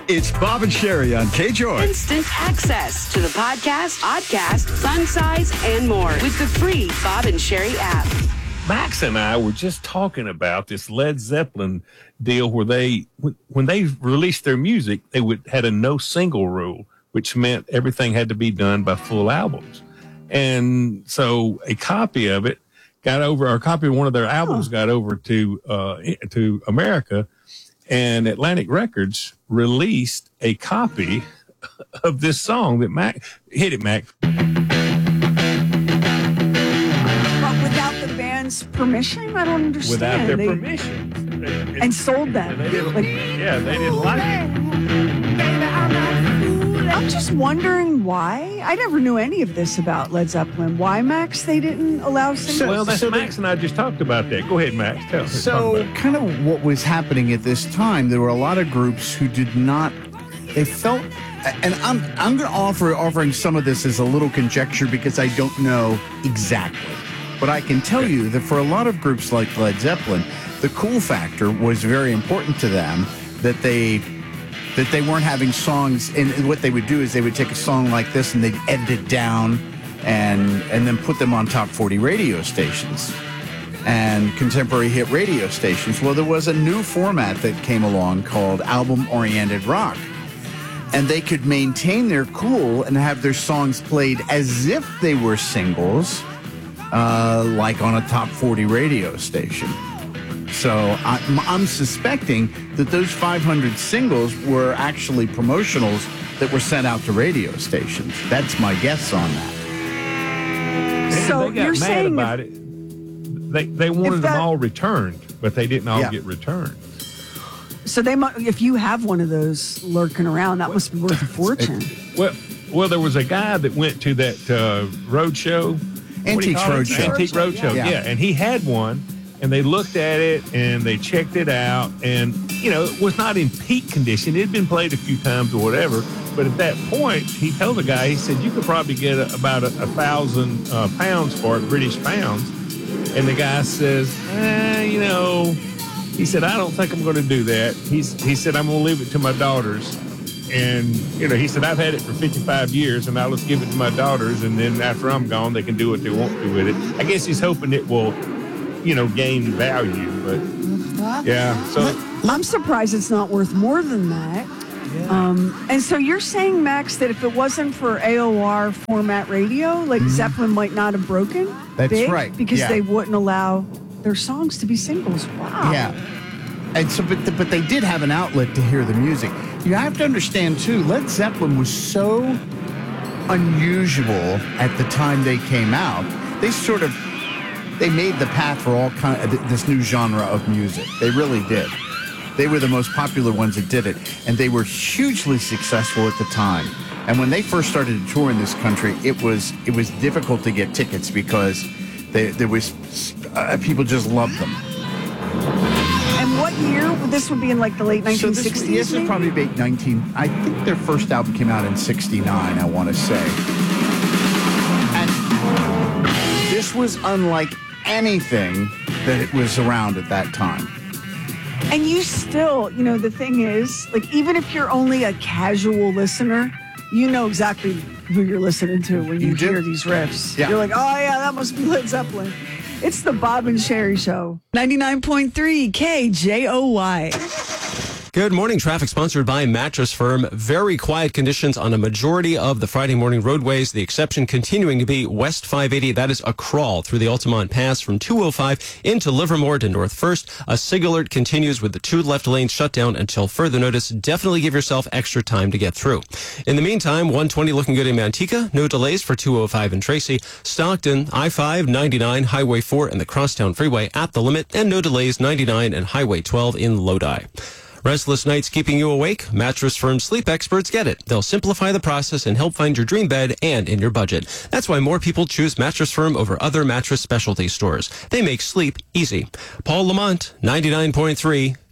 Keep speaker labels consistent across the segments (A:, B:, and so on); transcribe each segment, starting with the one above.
A: It's Bob and Sherry on KJOY.
B: Instant access to the podcast, podcast, fun size, and more with the free Bob and Sherry app.
C: Max and I were just talking about this Led Zeppelin deal where when they released their music, they had a no single rule, which meant everything had to be done by full albums. And so a copy of it a copy of one of their albums got over to America, and Atlantic Records released a copy of this song that Mac hit it, Mac.
D: But without the band's permission? I don't understand.
C: Without their permission.
D: And sold them.
C: They didn't like it.
D: I'm just wondering why. I never knew any of this about Led Zeppelin. Why, Max, they didn't allow singles?
C: Max and I just talked about that. Go ahead, Max. Tell us.
E: So, kind of what was happening at this time, there were a lot of groups who did not, they felt, and I'm going to offering some of this as a little conjecture because I don't know exactly. But I can tell you that for a lot of groups like Led Zeppelin, the cool factor was very important to them, that they weren't having songs, and what they would do is they would take a song like this and they'd edit it down and then put them on top 40 radio stations and contemporary hit radio stations. Well, there was a new format that came along called album-oriented rock, and they could maintain their cool and have their songs played as if they were singles, like on a top 40 radio station. So I'm suspecting that those 500 singles were actually promotionals that were sent out to radio stations. That's my guess on that.
D: So
C: they got
D: you're
C: mad
D: saying
C: about it. They wanted them all returned, but they didn't all get returned.
D: So if you have one of those lurking around, that must be worth a fortune.
C: Well, there was a guy that went to that roadshow.
E: Antiques Roadshow.
C: Antique Roadshow, yeah. And he had one. And they looked at it and they checked it out, and it was not in peak condition. It had been played a few times or whatever, but at that point, he told the guy, he said, you could probably get about 1,000 pounds for it, British pounds. And the guy says, he said, I don't think I'm going to do that. He said, I'm going to leave it to my daughters. And, he said, I've had it for 55 years, and I'll just give it to my daughters, and then after I'm gone, they can do what they want to with it. I guess he's hoping it will gain value, but yeah. So
D: I'm surprised it's not worth more than that. Yeah. And so you're saying, Max, that if it wasn't for AOR format radio, like Zeppelin might not have broken?
E: That's right.
D: Because they wouldn't allow their songs to be singles. Wow.
E: Yeah. And so, but they did have an outlet to hear the music. You have to understand too, Led Zeppelin was so unusual at the time they came out. They made the path for all kind of this new genre of music. They really did. They were the most popular ones that did it, and they were hugely successful at the time. And when they first started to tour in this country, it was difficult to get tickets because there was people just loved them.
D: And what year? This would be in like the late 1960s.
E: So this would probably be I think their first album came out in '69. I want to say, and this was unlike anything that it was around at that time.
D: And you still, the thing is, like, even if you're only a casual listener, you know exactly who you're listening to when you hear these riffs. Yeah. You're like, oh, yeah, that must be Led Zeppelin. It's the Bob and Sherry Show. 99.3 KJOY.
F: Good morning. Traffic sponsored by Mattress Firm. Very quiet conditions on a majority of the Friday morning roadways. The exception continuing to be West 580. That is a crawl through the Altamont Pass from 205 into Livermore to North First. A SIG alert continues with the 2 left lanes shut down until further notice. Definitely give yourself extra time to get through. In the meantime, 120 looking good in Manteca. No delays for 205 in Tracy. Stockton, I-5, 99, Highway 4, and the Crosstown Freeway at the limit. And no delays, 99 and Highway 12 in Lodi. Restless nights keeping you awake? Mattress Firm sleep experts get it. They'll simplify the process and help find your dream bed and in your budget. That's why more people choose Mattress Firm over other mattress specialty stores. They make sleep easy. Paul Lamont, 99.3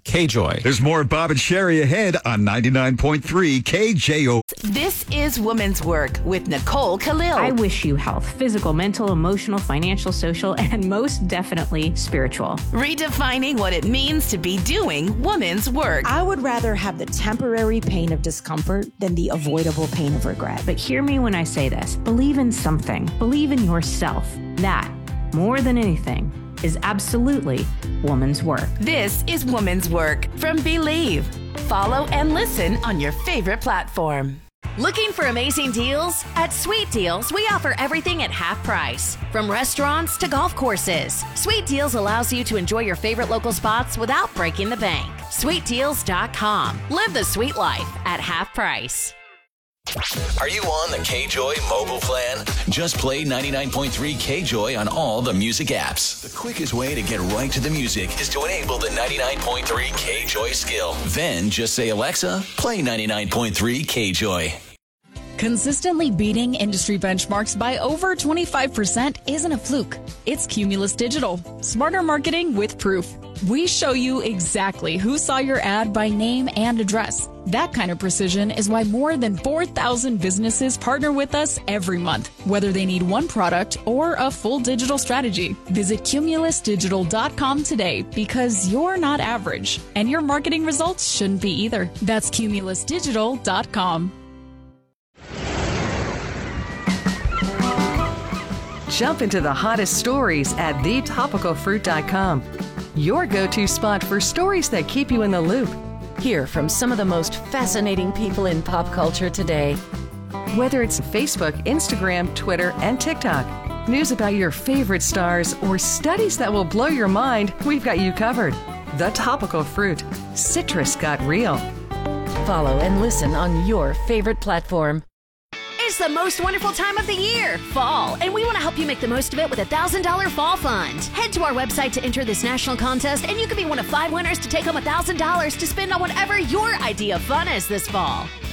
F: KJOY.
A: There's more Bob and Sherry ahead on 99.3 KJO.
G: This is Women's Work with Nicole Khalil.
H: I wish you health, physical, mental, emotional, financial, social, and most definitely spiritual.
G: Redefining what it means to be doing women's work.
I: I would rather have the temporary pain of discomfort than the avoidable pain of regret.
H: But hear me when I say this. Believe in something. Believe in yourself. That, more than anything, is absolutely woman's work.
G: This is Woman's Work from Believe. Follow and listen on your favorite platform. Looking for amazing deals? At Sweet Deals, we offer everything at half price. From restaurants to golf courses, Sweet Deals allows you to enjoy your favorite local spots without breaking the bank. SweetDeals.com. Live the sweet life at half price.
J: Are you on the KJOY mobile plan? Just play 99.3 KJOY on all the music apps. The quickest way to get right to the music is to enable the 99.3 KJOY skill. Then just say, Alexa, play 99.3 KJOY.
K: Consistently beating industry benchmarks by over 25% isn't a fluke. It's Cumulus Digital. Smarter marketing with proof. We show you exactly who saw your ad by name and address. That kind of precision is why more than 4,000 businesses partner with us every month, whether they need one product or a full digital strategy. Visit cumulusdigital.com today because you're not average, and your marketing results shouldn't be either. That's cumulusdigital.com.
L: Jump into the hottest stories at thetopicalfruit.com. Your go-to spot for stories that keep you in the loop. Hear from some of the most fascinating people in pop culture today. Whether it's Facebook, Instagram, Twitter, and TikTok, news about your favorite stars, or studies that will blow your mind, we've got you covered. The Topical Fruit. Citrus got real. Follow and listen on your favorite platform.
M: It's the most wonderful time of the year, fall, and we want to help you make the most of it with a $1,000 fall fund. Head to our website to enter this national contest, and you could be one of 5 winners to take home $1,000 to spend on whatever your idea of fun is this fall.